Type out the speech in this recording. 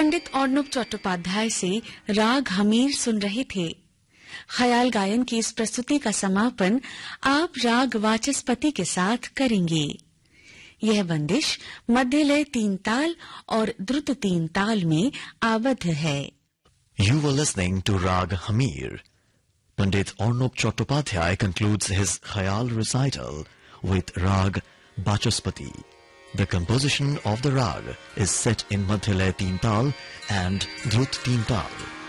पंडित अर्णब चट्टोपाध्याय से राग हमीर सुन रहे थे। ख्याल गायन की इस प्रस्तुति का समापन आप राग वाचस्पति के साथ करेंगे। यह बंदिश मध्य लय 3 ताल और द्रुत 3 ताल में आबद्ध है। You were listening to Rag Hamir. Pandit Arnob Chattopadhyay concludes his Khayal recital with Rag Vachaspati. The composition of the Rag is set in Madhya Lay 3 Tal and Drut 3 Tal.